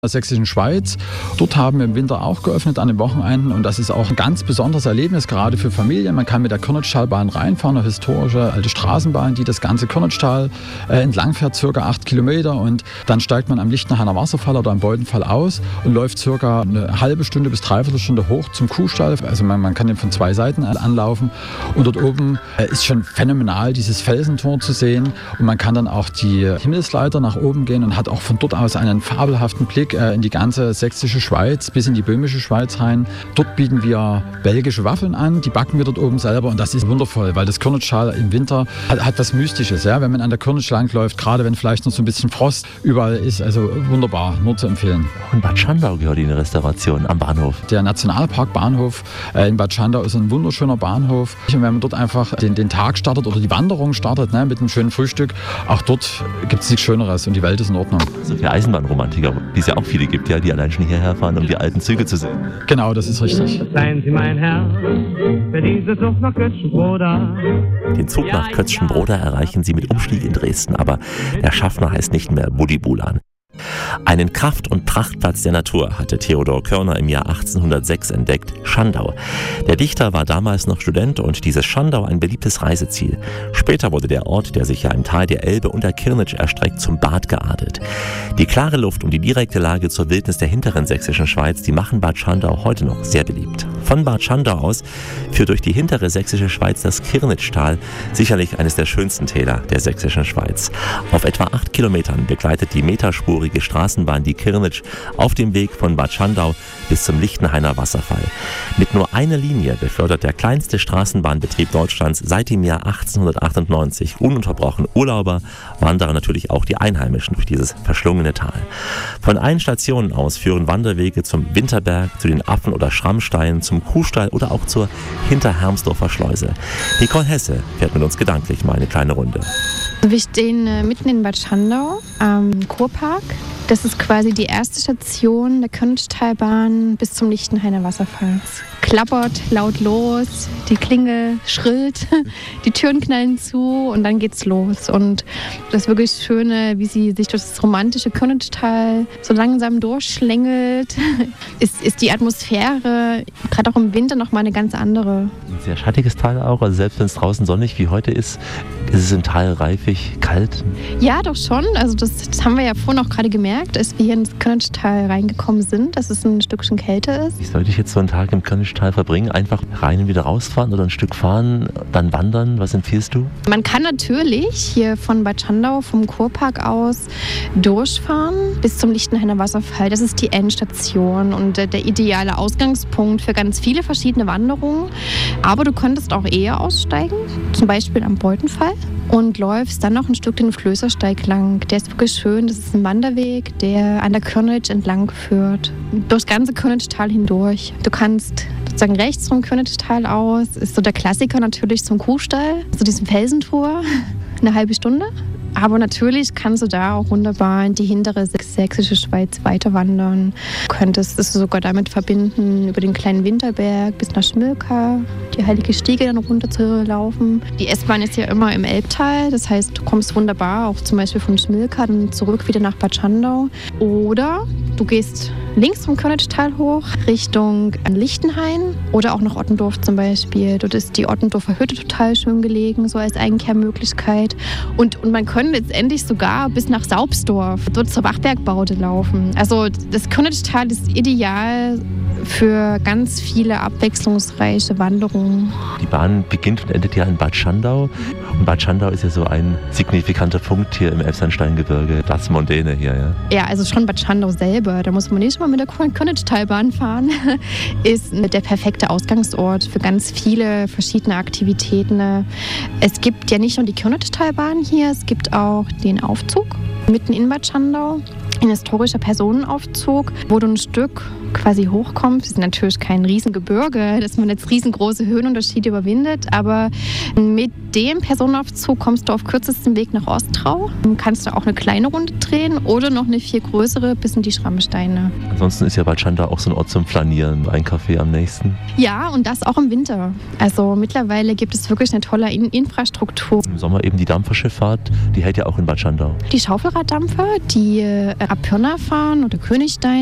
der Sächsischen Schweiz. Dort haben wir im Winter auch geöffnet an den Wochenenden und das ist auch ein ganz besonderes Erlebnis, gerade für Familien. Man kann mit der Körnitschtalbahn reinfahren, eine historische alte Straßenbahn, die das ganze Körnitschtal entlang fährt, ca. 8 Kilometer, und dann steigt man am Lichtenhainer Wasserfall oder am Beutenfall aus und läuft ca. eine halbe Stunde bis dreiviertel Stunde hoch zum Kuhstall. Also man kann den von zwei Seiten anlaufen und dort oben ist schon phänomenal, dieses Felsentor zu sehen, und man kann dann auch die Himmelsleiter nach oben gehen und hat auch von dort aus einen fabelhaften Blick in die ganze sächsische Schweiz bis in die böhmische Schweiz rein. Dort bieten wir belgische Waffeln an, die backen wir dort oben selber, und das ist wundervoll, weil das Körnitschtal im Winter hat was Mystisches, ja? Wenn man an der Körnitsch langläuft, gerade wenn vielleicht noch so ein bisschen Frost überall ist, also wunderbar, nur zu empfehlen. In Bad Schandau gehört die Restauration am Bahnhof. Der Nationalpark Bahnhof in Bad Schandau ist ein wunderschöner Bahnhof, und wenn man dort einfach den Tag startet oder die Wanderung startet, ne, mit einem schönen Frühstück, auch dort gibt es nichts Schöneres und die Welt ist in Ordnung. So für Eisenbahnromantiker, die es ja auch viele gibt, ja, die allein schon hierher fahren, um die alten Züge zu sehen. Genau, das ist richtig. Seien Sie mein Herr, für diese Zug nach Kötzschenbroda. Den Zug nach Kötzschenbroda erreichen Sie mit Umstieg in Dresden, aber der Schaffner heißt nicht mehr Budibulan. Einen Kraft- und Prachtplatz der Natur hatte Theodor Körner im Jahr 1806 entdeckt, Schandau. Der Dichter war damals noch Student und dieses Schandau ein beliebtes Reiseziel. Später wurde der Ort, der sich ja im Tal der Elbe und der Kirnitsch erstreckt, zum Bad geadelt. Die klare Luft und die direkte Lage zur Wildnis der hinteren sächsischen Schweiz, die machen Bad Schandau heute noch sehr beliebt. Von Bad Schandau aus führt durch die hintere sächsische Schweiz das Kirnitschtal, sicherlich eines der schönsten Täler der sächsischen Schweiz. Auf etwa 8 Kilometern begleitet die meterspurige Straßenbahn die Kirnitsch auf dem Weg von Bad Schandau bis zum Lichtenhainer Wasserfall. Mit nur einer Linie befördert der kleinste Straßenbahnbetrieb Deutschlands seit dem Jahr 1898 ununterbrochen Urlauber, Wanderer, natürlich auch die Einheimischen durch dieses verschlungene Tal. Von allen Stationen aus führen Wanderwege zum Winterberg, zu den Affen- oder Schrammsteinen, zum Kuhstall oder auch zur Hinterhermsdorfer Schleuse. Nicole Hesse fährt mit uns gedanklich mal eine kleine Runde. Wir stehen mitten in Bad Schandau am Kurpark. Das ist quasi die erste Station der Körnitschtalbahn bis zum Lichtenhainer Wasserfall. Es klappert laut los, die Klingel schrillt, die Türen knallen zu und dann geht's los. Und das wirklich Schöne, wie sie sich durch das romantische Körnitschtal so langsam durchschlängelt, ist die Atmosphäre gerade auch im Winter nochmal eine ganz andere. Ein sehr schattiges Tal auch, also selbst wenn es draußen sonnig wie heute ist es im Tal reifig, kalt? Ja, doch schon. Also das haben wir ja vorhin auch gerade gemerkt, als wir hier ins Körnitschtal reingekommen sind, dass es ein Stückchen kälter ist. Wie sollte ich jetzt so einen Tag im Körnitschtal verbringen? Einfach rein und wieder rausfahren oder ein Stück fahren, dann wandern? Was empfiehlst du? Man kann natürlich hier von Bad Schandau, vom Kurpark aus, durchfahren bis zum Lichtenhainer Wasserfall. Das ist die Endstation und der ideale Ausgangspunkt für ganz viele verschiedene Wanderungen. Aber du könntest auch eher aussteigen, zum Beispiel am Beutenfall, und läufst dann noch ein Stück den Flößersteig lang. Der ist wirklich schön. Das ist ein Wanderweg, der an der Körnitsch entlang führt, durchs ganze Körnitschtal hindurch. Du kannst sozusagen rechts vom Körnitschtal aus, ist so der Klassiker natürlich zum Kuhstall, zu diesem Felsentor, eine halbe Stunde. Aber natürlich kannst du da auch wunderbar in die hintere sächsische Schweiz weiter wandern. Du könntest es sogar damit verbinden, über den kleinen Winterberg bis nach Schmilka, die Heilige Stiege dann runter zu laufen. Die S-Bahn ist ja immer im Elbtal, das heißt, du kommst wunderbar auch zum Beispiel von Schmilka dann zurück wieder nach Bad Schandau. Oder du gehst links vom Körnitschtal hoch Richtung Lichtenhain oder auch nach Ottendorf zum Beispiel. Dort ist die Ottendorfer Hütte total schön gelegen, so als Einkehrmöglichkeit. Und man könnte letztendlich sogar bis nach Saubsdorf, dort zur Wachbergbaude laufen. Also das Körnitschtal ist ideal für ganz viele abwechslungsreiche Wanderungen. Die Bahn beginnt und endet ja in Bad Schandau. Und Bad Schandau ist ja so ein signifikanter Punkt hier im Elbsandsteingebirge, das Mondäne hier, ja? Ja, also schon Bad Schandau selber, da muss man nicht mal mit der Körnitschtalbahn fahren, ist der perfekte Ausgangsort für ganz viele verschiedene Aktivitäten. Es gibt ja nicht nur die Körnitschtalbahn hier, es gibt auch den Aufzug mitten in Bad Schandau. Ein historischer Personenaufzug, wo du ein Stück quasi hochkommst. Es ist natürlich kein Riesengebirge, dass man jetzt riesengroße Höhenunterschiede überwindet, aber mit dem Personenaufzug kommst du auf kürzestem Weg nach Ostrau. Kannst du auch eine kleine Runde drehen oder noch eine viel größere bis in die Schrammsteine. Ansonsten ist ja Bad Schandau auch so ein Ort zum Flanieren, ein Café am nächsten. Ja, und das auch im Winter. Also mittlerweile gibt es wirklich eine tolle Infrastruktur. Im Sommer eben die Dampferschifffahrt, die hält ja auch in Bad Schandau. Die Schaufelraddampfer, die ab Pirna fahren oder Königstein.